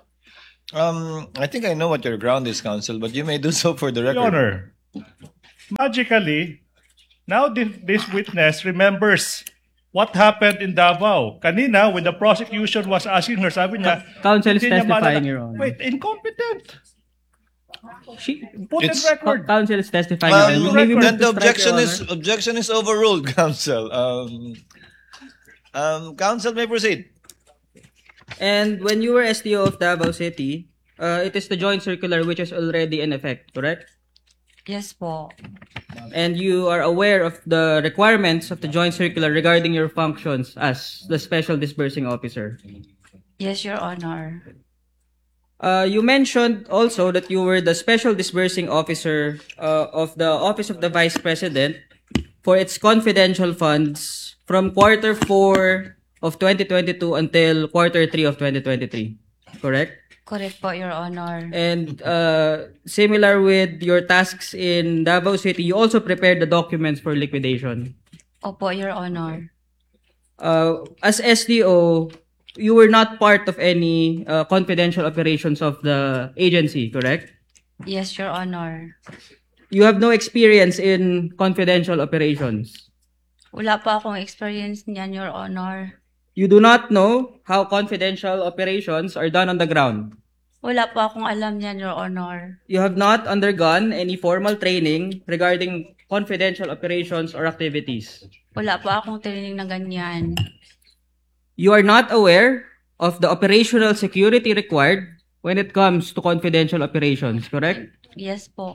[SPEAKER 15] I think I know what your ground is, Counsel, but you may do so for the
[SPEAKER 6] Your
[SPEAKER 15] record.
[SPEAKER 6] Honor, magically, now this witness remembers what happened in Davao. Kanina, when the prosecution was asking her, sabi niya,
[SPEAKER 7] Counsel is
[SPEAKER 6] hindi niya
[SPEAKER 7] testifying,
[SPEAKER 6] maalala.
[SPEAKER 7] Your Honor.
[SPEAKER 6] Wait, incompetent. Put in
[SPEAKER 15] It's-
[SPEAKER 6] record.
[SPEAKER 7] Counsel is testifying. Your Honor. Maybe we
[SPEAKER 15] Then
[SPEAKER 7] have to
[SPEAKER 15] the
[SPEAKER 7] strike, Your
[SPEAKER 15] objection
[SPEAKER 7] Honor.
[SPEAKER 15] is overruled, Counsel. Counsel may proceed.
[SPEAKER 7] And when you were SDO of Davao City, it is the joint circular which is already in effect, correct?
[SPEAKER 9] Yes po.
[SPEAKER 7] And you are aware of the requirements of the joint circular regarding your functions as the Special Disbursing Officer.
[SPEAKER 9] Yes, Your Honor.
[SPEAKER 7] You mentioned also that you were the Special Disbursing Officer of the Office of the Vice President for its confidential funds from quarter 4 of 2022 until quarter 3 of 2023, correct?
[SPEAKER 9] Correct po, Your Honor.
[SPEAKER 7] And similar with your tasks in Davao City, you also prepared the documents for liquidation.
[SPEAKER 9] Opo, Your Honor.
[SPEAKER 7] As SDO, you were not part of any confidential operations of the agency, correct?
[SPEAKER 9] Yes, Your Honor.
[SPEAKER 7] You have no experience in confidential operations.
[SPEAKER 9] Wala po akong experience niyan, Your Honor.
[SPEAKER 7] You do not know how confidential operations are done on the ground.
[SPEAKER 9] Wala po akong alam niyan, Your Honor.
[SPEAKER 7] You have not undergone any formal training regarding confidential operations or activities.
[SPEAKER 9] Wala po akong training na ganyan.
[SPEAKER 7] You are not aware of the operational security required when it comes to confidential operations, correct?
[SPEAKER 9] Yes po.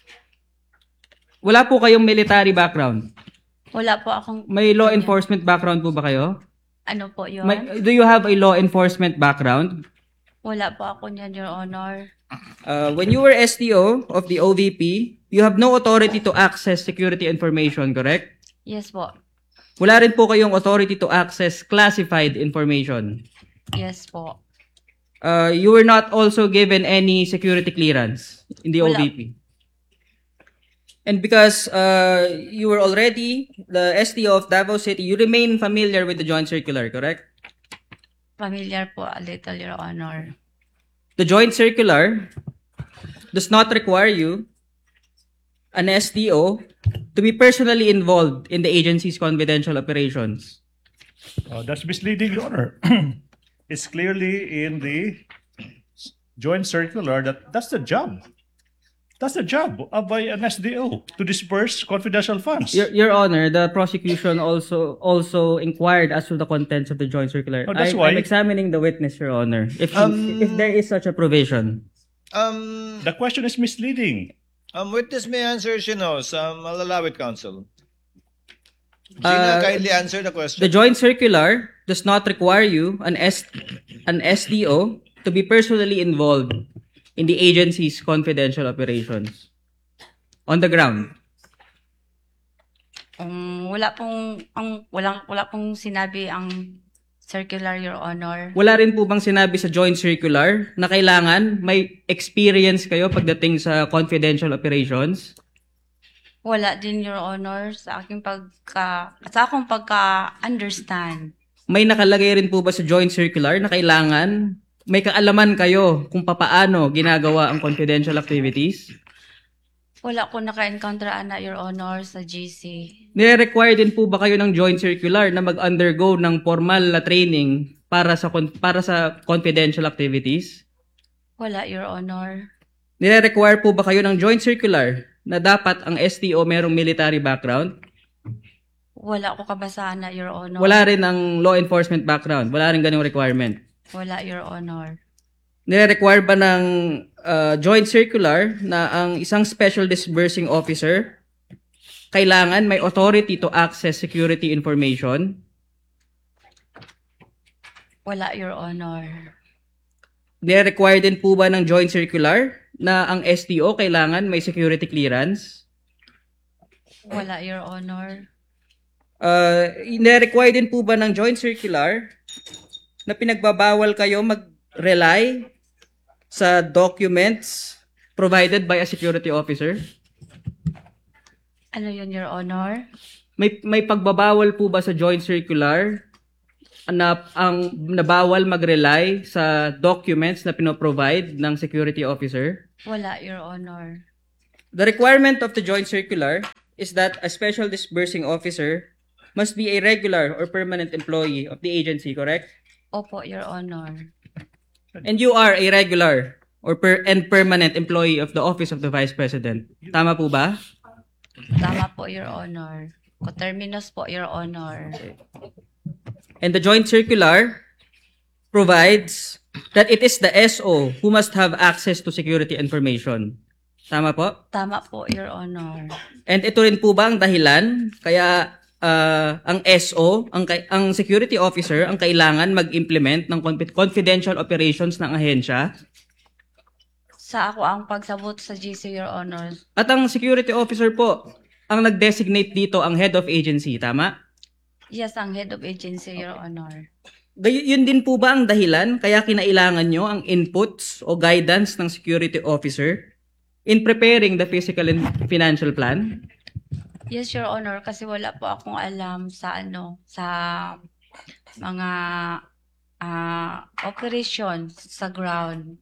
[SPEAKER 7] Wala po kayong military background.
[SPEAKER 9] Wala po akong...
[SPEAKER 7] May law enforcement background po ba kayo?
[SPEAKER 9] Ano po yun?
[SPEAKER 7] Do you have a law enforcement background?
[SPEAKER 9] Wala po ako niyan, Your Honor.
[SPEAKER 7] When you were SDO of the OVP, you have no authority to access security information, correct?
[SPEAKER 9] Yes po.
[SPEAKER 7] Wala rin po kayong authority to access classified information.
[SPEAKER 9] Yes po.
[SPEAKER 7] You were not also given any security clearance in the
[SPEAKER 9] Wala.
[SPEAKER 7] OVP. And because you were already the SDO of Davao City, you remain familiar with the joint circular, correct?
[SPEAKER 9] Familiar po a little, Your Honor.
[SPEAKER 7] The joint circular does not require you, an SDO, to be personally involved in the agency's confidential operations.
[SPEAKER 6] That's misleading, Your Honor. It's clearly in the joint circular that's the job. That's the job of an SDO, to disperse confidential funds.
[SPEAKER 7] Your Honor, the prosecution also inquired as to the contents of the joint circular.
[SPEAKER 6] Oh, that's why-
[SPEAKER 7] I'm examining the witness, Your Honor. If there is such a provision.
[SPEAKER 6] The question is misleading.
[SPEAKER 15] Witness may answer, she knows. I'll allow it, Counsel. Gina, kindly answer the question.
[SPEAKER 7] The joint circular does not require you, an SDO, to be personally involved in the agency's confidential operations on the ground.
[SPEAKER 9] Wala pong sinabi ang circular, Your Honor.
[SPEAKER 7] Wala rin po bang sinabi sa joint circular na kailangan may experience kayo pagdating sa confidential operations?
[SPEAKER 9] Wala din, Your Honor, sa akong pagka-understand.
[SPEAKER 7] May nakalagay rin po ba sa joint circular na kailangan may kaalaman kayo kung papaano ginagawa ang confidential activities?
[SPEAKER 9] Wala ko naka-encounter, Your Honor, sa GC.
[SPEAKER 7] Nire-require din po ba kayo ng joint circular na mag-undergo ng formal na training para sa confidential activities?
[SPEAKER 9] Wala, Your Honor.
[SPEAKER 7] nire-require po ba kayo ng joint circular na dapat ang STO merong military background?
[SPEAKER 9] Wala ko kabasahan na, Your Honor.
[SPEAKER 7] Wala rin ng law enforcement background? Wala rin ganyung requirement?
[SPEAKER 9] Wala, Your Honor.
[SPEAKER 7] Nire-require ba ng joint circular na ang isang special disbursing officer kailangan may authority to access security information?
[SPEAKER 9] Wala, Your Honor.
[SPEAKER 7] Nire-require din po ba ng joint circular na ang STO kailangan may security clearance?
[SPEAKER 9] Wala, Your Honor.
[SPEAKER 7] Nire-require din po ba ng joint circular na pinagbabawal kayo mag-rely sa documents provided by a security officer?
[SPEAKER 9] Ano yun, Your Honor?
[SPEAKER 7] May pagbabawal po ba sa joint circular na ang nabawal mag-rely sa documents na pinoprovide ng security officer?
[SPEAKER 9] Wala, Your Honor.
[SPEAKER 7] The requirement of the joint circular is that a special disbursing officer must be a regular or permanent employee of the agency, correct?
[SPEAKER 9] Opo, Your Honor.
[SPEAKER 7] And you are a regular or permanent employee of the Office of the Vice President. Tama po ba?
[SPEAKER 9] Tama po, Your Honor. Coterminous po, Your Honor.
[SPEAKER 7] And the joint circular provides that it is the SO who must have access to security information. Tama po?
[SPEAKER 9] Tama po, Your Honor.
[SPEAKER 7] And ito rin po ba ang dahilan kaya ang SO, ang security officer, ang kailangan mag-implement ng confidential operations ng ahensya?
[SPEAKER 9] Sa ako ang pagsabot sa GC, Your Honor.
[SPEAKER 7] At ang security officer po, ang nag-designate dito ang head of agency, tama?
[SPEAKER 9] Yes, ang head of agency, Your Honor.
[SPEAKER 7] Yun din po ba ang dahilan kaya kinailangan nyo ang inputs o guidance ng security officer in preparing the physical and financial plan?
[SPEAKER 9] Yes, Your Honor, kasi wala po akong alam sa mga operations sa ground.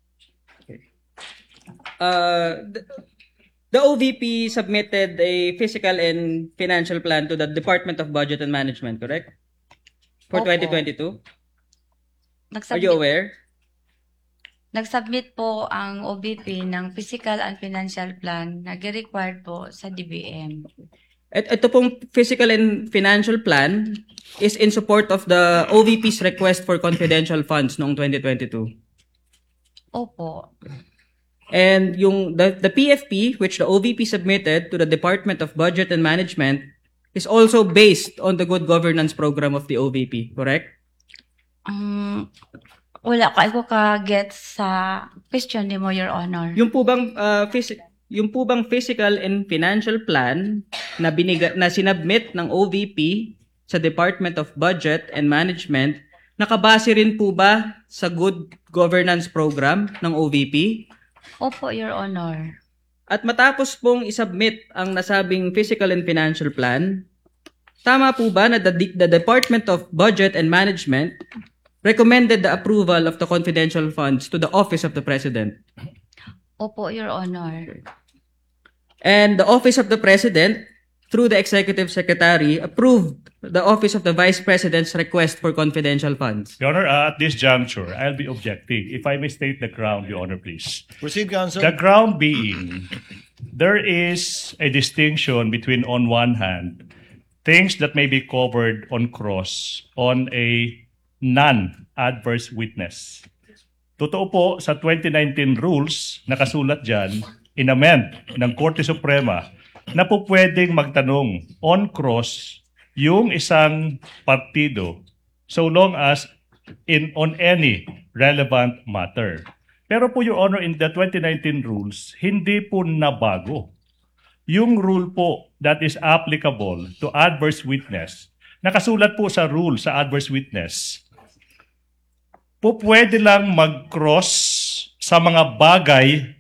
[SPEAKER 7] The OVP submitted a physical and financial plan to the Department of Budget and Management, correct? For
[SPEAKER 9] Opo.
[SPEAKER 7] 2022? Are you aware?
[SPEAKER 9] Nag-submit po ang OVP ng physical and financial plan na required po sa DBM.
[SPEAKER 7] At ito pong physical and financial plan is in support of the OVP's request for confidential funds noong 2022.
[SPEAKER 9] Opo.
[SPEAKER 7] And the PFP, which the OVP submitted to the Department of Budget and Management, is also based on the good governance program of the OVP, correct?
[SPEAKER 9] Wala ko ka-get sa question ni mo, Your Honor.
[SPEAKER 7] Yung po bang physical and financial plan na sinubmit ng OVP sa Department of Budget and Management, nakabase rin po ba sa good governance program ng OVP?
[SPEAKER 9] Opo, Your Honor.
[SPEAKER 7] At matapos pong isubmit ang nasabing physical and financial plan, tama po ba na the Department of Budget and Management recommended the approval of the confidential funds to the Office of the President?
[SPEAKER 9] Opo, Your Honor.
[SPEAKER 7] And the Office of the President, through the Executive Secretary, approved the Office of the Vice President's request for confidential funds.
[SPEAKER 6] Your Honor, at this juncture, I'll be objecting. If I may state the ground, Your Honor, please.
[SPEAKER 15] Proceed, Counsel.
[SPEAKER 6] The ground being, there is a distinction between, on one hand, things that may be covered on cross on a non-adverse witness. Totoo po, sa 2019 rules, nakasulat dyan, inamend ng Korte Suprema na po pwedeng magtanong on cross yung isang partido so long as on any relevant matter. Pero po, Your Honor, in the 2019 rules, hindi po nabago. Yung rule po that is applicable to adverse witness, nakasulat po sa rule sa adverse witness, po pwede lang mag-cross sa mga bagay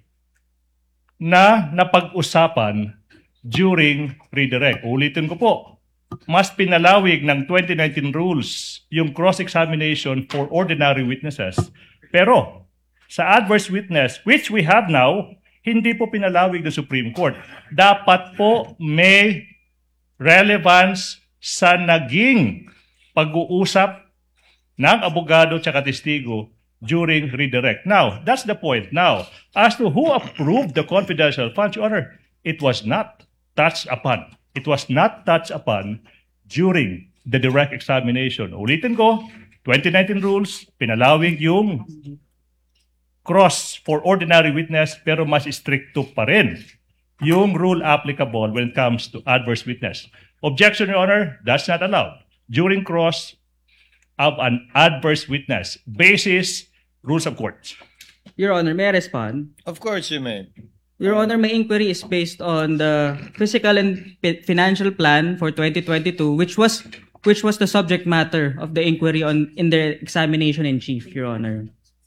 [SPEAKER 6] na napag-usapan during redirect. Ulitin ko po, mas pinalawig ng 2019 rules yung cross-examination for ordinary witnesses. Pero sa adverse witness, which we have now, hindi po pinalawig ng Supreme Court. Dapat po may relevance sa naging pag-uusap ng abogado at testigo during redirect. Now, that's the point. Now, as to who approved the confidential funds, Your Honor, it was not touched upon. It was not touched upon during the direct examination. Ulitin ko, 2019 rules, pinalawig yung cross for ordinary witness pero mas stricto pa rin yung rule applicable when it comes to adverse witness. Objection, Your Honor, that's not allowed. During cross of an adverse witness, basis rules of court.
[SPEAKER 7] Your Honor, may I respond?
[SPEAKER 15] Of course you may.
[SPEAKER 7] Your Honor, my inquiry is based on the fiscal and financial plan for 2022, which was the subject matter of the inquiry in the examination in chief, Your Honor.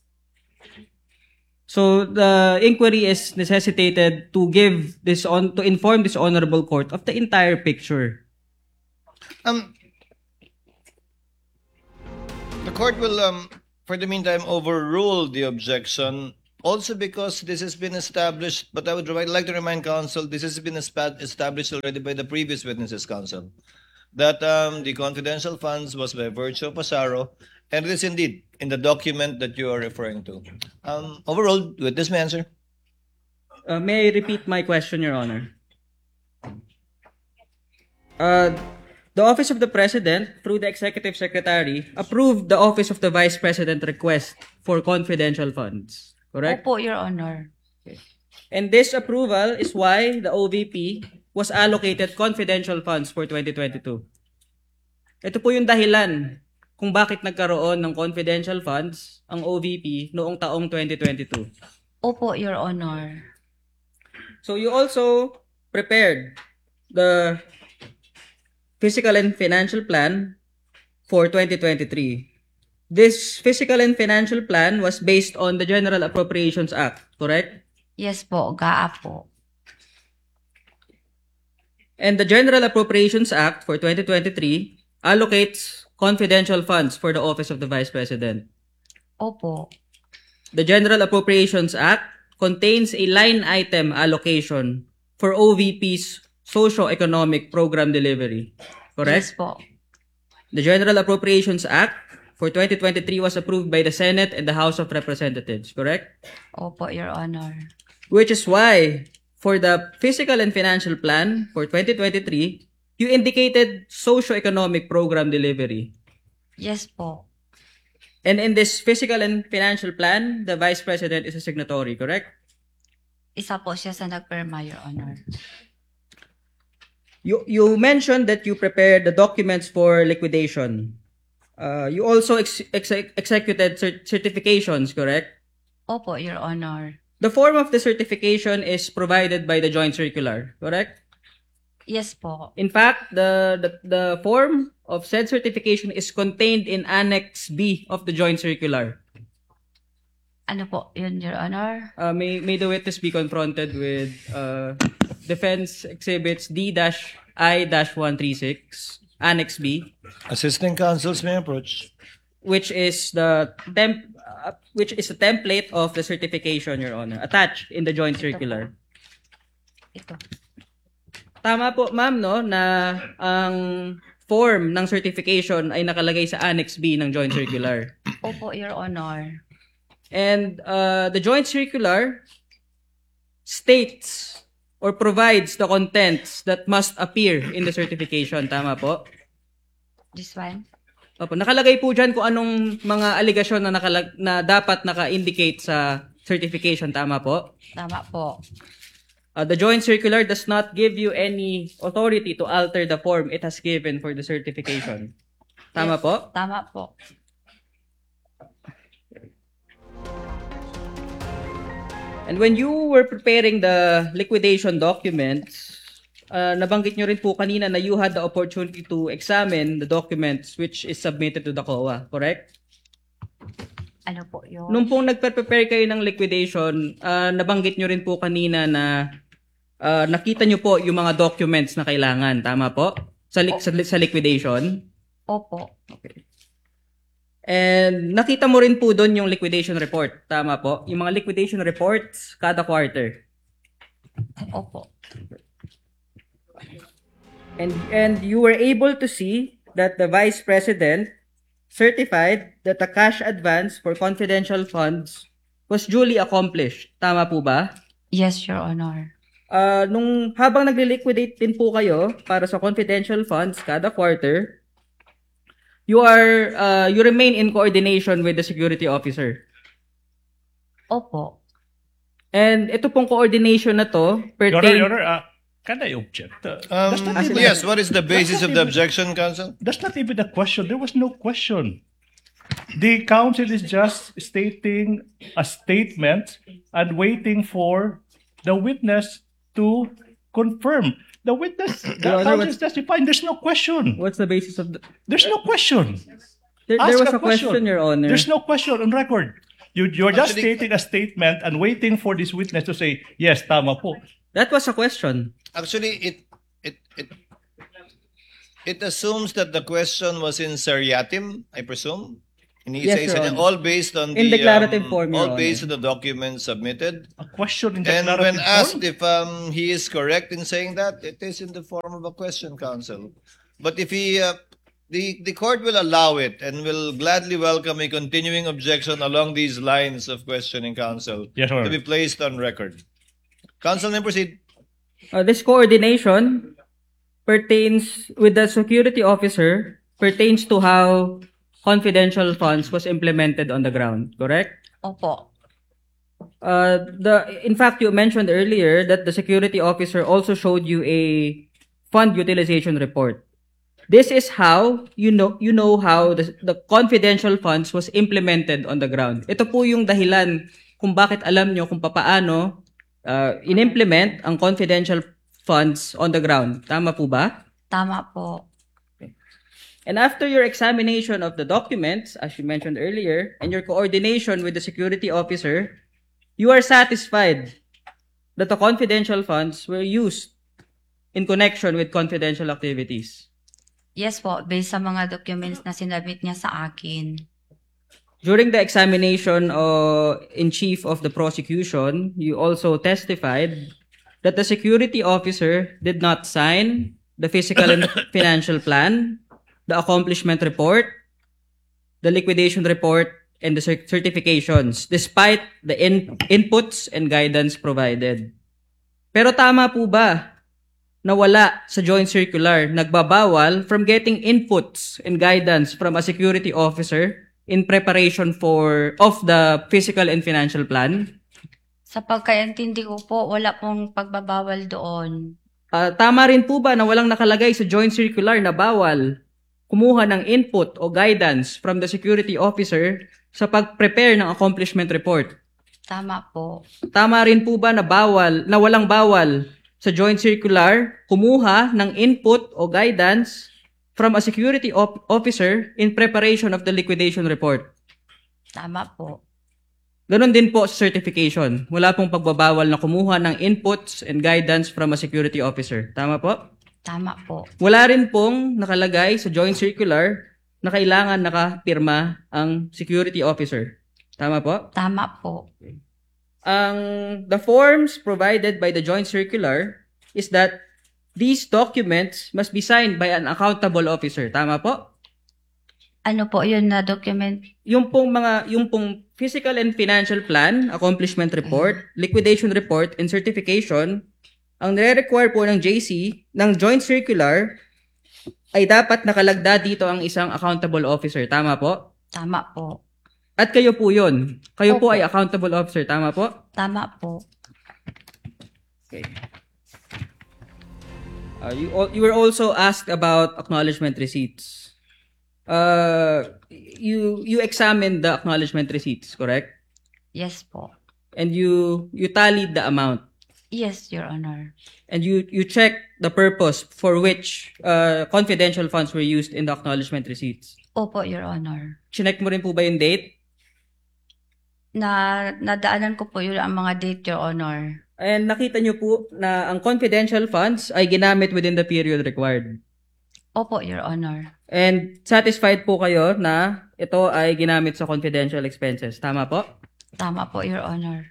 [SPEAKER 7] So the inquiry is necessitated to inform this honorable court of the entire picture.
[SPEAKER 15] The court will, for the meantime, overrule the objection. Also because this has been established, but I would like to remind counsel, this has been established already by the previous witnesses, counsel, that the confidential funds was by virtue of Pasaro, and it is indeed in the document that you are referring to. Overruled, witness may answer.
[SPEAKER 7] May I repeat my question, Your Honor? The Office of the President, through the Executive Secretary, approved the Office of the Vice President request for confidential funds. Correct?
[SPEAKER 9] Opo, Your Honor.
[SPEAKER 7] And this approval is why the OVP was allocated confidential funds for 2022. Ito po yung dahilan kung bakit nagkaroon ng confidential funds ang OVP noong taong 2022.
[SPEAKER 9] Opo, Your Honor.
[SPEAKER 7] So you also prepared the Fiscal and Financial Plan for 2023. This Fiscal and Financial Plan was based on the General Appropriations Act, correct?
[SPEAKER 9] Yes po, GAA po.
[SPEAKER 7] And the General Appropriations Act for 2023 allocates confidential funds for the Office of the Vice President.
[SPEAKER 9] Opo.
[SPEAKER 7] The General Appropriations Act contains a line item allocation for OVP's socio-economic program delivery. Correct?
[SPEAKER 9] Yes po.
[SPEAKER 7] The General Appropriations Act for 2023 was approved by the Senate and the House of Representatives, correct?
[SPEAKER 9] Opo, Your Honor.
[SPEAKER 7] Which is why, for the Fiscal and Financial Plan for 2023, you indicated socio-economic program delivery.
[SPEAKER 9] Yes po.
[SPEAKER 7] And in this Fiscal and Financial Plan, the Vice President is a signatory, correct?
[SPEAKER 9] Isa po siya sa nagpirma, Your Honor.
[SPEAKER 7] You mentioned that you prepared the documents for liquidation. You also executed certifications, correct?
[SPEAKER 9] Opo, Your Honor.
[SPEAKER 7] The form of the certification is provided by the joint circular, correct?
[SPEAKER 9] Yes po.
[SPEAKER 7] In fact, the form of said certification is contained in Annex B of the joint circular.
[SPEAKER 9] Ano po yun, Your Honor?
[SPEAKER 7] May the witness be confronted with Defense Exhibits D-I-136, Annex B.
[SPEAKER 15] Assisting counsels may approach.
[SPEAKER 7] Which is a template of the certification, Your Honor, attached in the joint circular.
[SPEAKER 9] Ito.
[SPEAKER 7] Tama po, ma'am, no, na ang form ng certification ay nakalagay sa Annex B ng joint circular.
[SPEAKER 9] Opo, Your Honor.
[SPEAKER 7] And the joint circular states or provides the contents that must appear in the certification. Tama po?
[SPEAKER 9] This one?
[SPEAKER 7] Opo, nakalagay po dyan kung anong mga aligasyon na dapat naka-indicate sa certification. Tama po?
[SPEAKER 9] Tama po.
[SPEAKER 7] The joint circular does not give you any authority to alter the form it has given for the certification. Tama
[SPEAKER 9] Yes,
[SPEAKER 7] po?
[SPEAKER 9] Tama po.
[SPEAKER 7] And when you were preparing the liquidation documents, nabanggit nyo rin po kanina na you had the opportunity to examine the documents which is submitted to the COA, correct?
[SPEAKER 9] Ano po yun?
[SPEAKER 7] Nung pong nagpe-prepare kayo ng liquidation, nabanggit nyo rin po kanina na nakita nyo po yung mga documents na kailangan, tama po? Sa liquidation?
[SPEAKER 9] Opo.
[SPEAKER 7] Okay. And nakita mo rin po doon yung liquidation report, tama po? Yung mga liquidation reports kada quarter.
[SPEAKER 9] Opo.
[SPEAKER 7] And you were able to see that the Vice President certified that the cash advance for confidential funds was duly accomplished. Tama po ba?
[SPEAKER 9] Yes, Your Honor.
[SPEAKER 7] Nung habang nagle-liquidate din po kayo para sa confidential funds kada quarter, you remain in coordination with the security officer.
[SPEAKER 9] Opo.
[SPEAKER 7] And ito pong coordination na to pertain...
[SPEAKER 6] Your Honor, can I object? That's not even-
[SPEAKER 15] Yes, what is the basis
[SPEAKER 6] that's
[SPEAKER 15] of
[SPEAKER 6] not
[SPEAKER 15] the
[SPEAKER 6] even-
[SPEAKER 15] objection, Counsel?
[SPEAKER 6] That's not even a question. There was no question. The counsel is just stating a statement and waiting for the witness to confirm. The witness, the
[SPEAKER 7] Your Honor,
[SPEAKER 6] counsel is testifying. There's no question.
[SPEAKER 7] What's the basis of the...
[SPEAKER 6] There's no question.
[SPEAKER 7] There
[SPEAKER 6] Ask
[SPEAKER 7] was a question, Your Honor.
[SPEAKER 6] There's no question on record. You're just
[SPEAKER 15] Actually-
[SPEAKER 6] stating a statement and waiting for this witness to say, yes, tama po.
[SPEAKER 7] That was a question.
[SPEAKER 15] Actually, it assumes that the question was in seriatim, I presume.
[SPEAKER 7] Yes, Your Honor.
[SPEAKER 15] All based on
[SPEAKER 7] In
[SPEAKER 15] the
[SPEAKER 7] declarative form, Your
[SPEAKER 15] all based on
[SPEAKER 7] Honor.
[SPEAKER 15] the documents submitted.
[SPEAKER 6] A question in
[SPEAKER 15] And
[SPEAKER 6] declarative
[SPEAKER 15] when asked
[SPEAKER 6] form?
[SPEAKER 15] if he is correct in saying that, it is in the form of a question, Counsel. But if he, the court will allow it and will gladly welcome a continuing objection along these lines of questioning, Counsel,
[SPEAKER 6] Yes, Your
[SPEAKER 15] to be
[SPEAKER 6] Honor.
[SPEAKER 15] placed on record. Counsel, may proceed.
[SPEAKER 7] This coordination pertains with the security officer pertains to how confidential funds was implemented on the ground, correct?
[SPEAKER 9] Opo.
[SPEAKER 7] In fact, you mentioned earlier that the security officer also showed you a fund utilization report. This is how you know how the confidential funds was implemented on the ground. Ito po yung dahilan kung bakit alam nyo kung paano in-implement ang confidential funds on the ground. Tama po ba?
[SPEAKER 9] Tama po.
[SPEAKER 7] And after your examination of the documents, as you mentioned earlier, and your coordination with the security officer, you are satisfied that the confidential funds were used in connection with confidential activities.
[SPEAKER 9] Yes po, based sa mga documents na sinabit niya sa akin.
[SPEAKER 7] During the examination in chief of the prosecution, you also testified that the security officer did not sign the physical and financial plan, the accomplishment report, the liquidation report, and the certifications, despite the inputs and guidance provided. Pero tama po ba na wala sa joint circular nagbabawal from getting inputs and guidance from a security officer in preparation of the physical and financial plan?
[SPEAKER 9] Sa pagkaintindi ko po, wala pong pagbabawal doon.
[SPEAKER 7] Tama rin po ba na walang nakalagay sa joint circular na bawal kumuha ng input o guidance from the security officer sa pag-prepare ng accomplishment report?
[SPEAKER 9] Tama po.
[SPEAKER 7] Tama rin po ba na walang bawal sa joint circular kumuha ng input o guidance from a security officer in preparation of the liquidation report?
[SPEAKER 9] Tama po.
[SPEAKER 7] Ganon din po sa certification. Wala pong pagbabawal na kumuha ng inputs and guidance from a security officer. Tama po?
[SPEAKER 9] Tama po.
[SPEAKER 7] Wala rin pong nakalagay sa joint circular na kailangan nakapirma ang security officer. Tama po?
[SPEAKER 9] Tama po.
[SPEAKER 7] The forms provided by the joint circular is that these documents must be signed by an accountable officer. Tama po?
[SPEAKER 9] Ano po yun na document?
[SPEAKER 7] Yung pong physical and financial plan, accomplishment report, liquidation report, and certification, ang nire-require po ng JC, ng joint circular, ay dapat nakalagda dito ang isang accountable officer. Tama po?
[SPEAKER 9] Tama po.
[SPEAKER 7] At kayo po yun. Kayo po
[SPEAKER 9] Opo.
[SPEAKER 7] ay accountable officer. Tama po?
[SPEAKER 9] Tama po.
[SPEAKER 7] Okay. You were also asked about acknowledgement receipts. You examined the acknowledgement receipts, correct?
[SPEAKER 9] Yes po.
[SPEAKER 7] And you tallied the amount.
[SPEAKER 9] Yes, Your Honor.
[SPEAKER 7] And you checked the purpose for which confidential funds were used in the acknowledgement receipts.
[SPEAKER 9] Opo, Your Honor.
[SPEAKER 7] Chinek mo rin po ba yung date?
[SPEAKER 9] Nadaanan ko po yun ang mga date, Your Honor.
[SPEAKER 7] And nakita nyo po na ang confidential funds ay ginamit within the period required.
[SPEAKER 9] Opo, Your Honor.
[SPEAKER 7] And satisfied po kayo na ito ay ginamit sa confidential expenses. Tama po?
[SPEAKER 9] Tama po, Your Honor.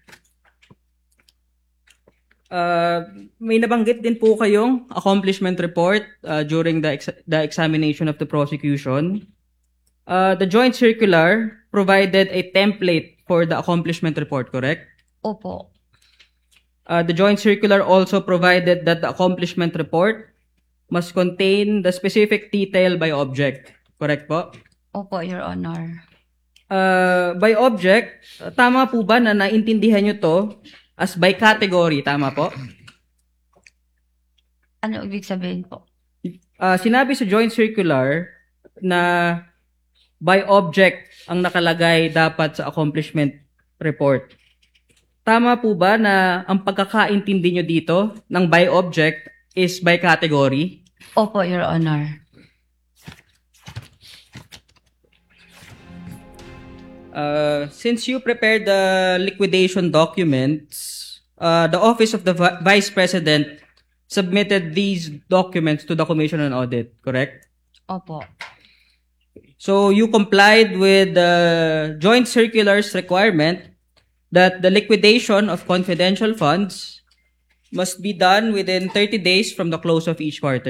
[SPEAKER 7] May nabanggit din po kayong accomplishment report during the examination of the prosecution. The joint circular provided a template for the accomplishment report, correct?
[SPEAKER 9] Opo.
[SPEAKER 7] The joint circular also provided that the accomplishment report must contain the specific detail by object, correct po?
[SPEAKER 9] Opo, Your Honor.
[SPEAKER 7] By object, tama po ba na naintindihan nyo to as by category, tama po?
[SPEAKER 9] Ano ibig sabihin po?
[SPEAKER 7] Sinabi sa joint circular na by object ang nakalagay dapat sa accomplishment report. Tama po ba na ang pagkakaintindi nyo dito ng by object is by category?
[SPEAKER 9] Opo, Your Honor.
[SPEAKER 7] Since you prepared the liquidation documents, the Office of the Vice President submitted these documents to the Commission on Audit, correct?
[SPEAKER 9] Opo.
[SPEAKER 7] So you complied with the joint circular's requirement that the liquidation of confidential funds must be done within 30 days from the close of each quarter.